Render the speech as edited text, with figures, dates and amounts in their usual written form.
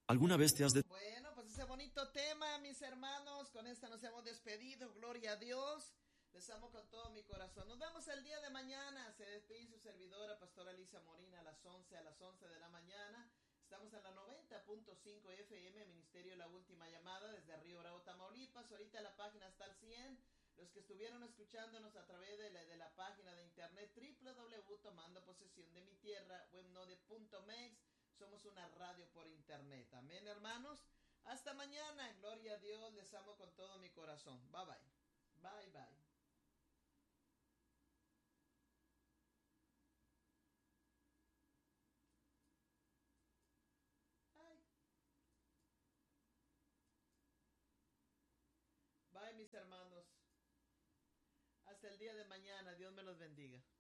¿Alguna vez te has Bueno, pues ese bonito tema, mis hermanos. Con esta nos hemos despedido. Gloria a Dios. Les amo con todo mi corazón. Nos vemos el día de mañana. Se despide su servidora, Pastora Alicia Molina, a las 11 de la mañana. Estamos en la 90.5 FM, Ministerio La Última Llamada, desde Río Bravo, Tamaulipas. Ahorita la página está al 100. Los que estuvieron escuchándonos a través de la página de internet www.tomandoposesiondemmitierra, webnode.mex. Somos una radio por internet. Amén, hermanos. Hasta mañana. Gloria a Dios. Les amo con todo mi corazón. Bye bye. Bye bye. Bye. Bye, mis hermanos. Hasta el día de mañana. Dios me los bendiga.